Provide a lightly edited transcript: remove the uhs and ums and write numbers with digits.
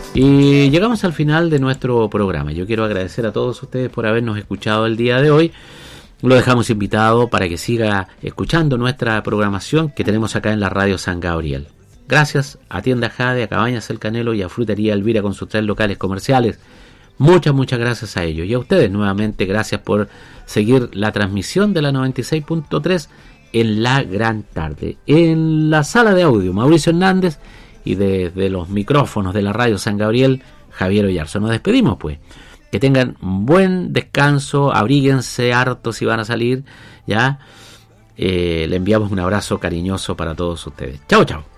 Y llegamos al final de nuestro programa. Yo quiero agradecer a todos ustedes por habernos escuchado el día de hoy. Lo dejamos invitado para que siga escuchando nuestra programación que tenemos acá en la Radio San Gabriel. Gracias a Tienda Jade, a Cabañas El Canelo y a Frutería Elvira con sus 3 locales comerciales. Muchas gracias a ellos. Y a ustedes nuevamente gracias por seguir la transmisión de la 96.3 en la gran tarde. En la sala de audio, Mauricio Hernández, y desde los micrófonos de la Radio San Gabriel, Javier Oyarzo. Nos despedimos pues. Que tengan buen descanso, abríguense harto si van a salir, ¿ya? Le enviamos un abrazo cariñoso para todos ustedes. Chao, chao.